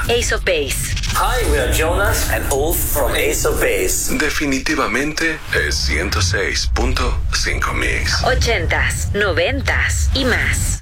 Ace of Base. Hi, we are Jonas and Ulf from Ace of Base. Definitivamente es 106.5 Mix. 80s, 90s y más.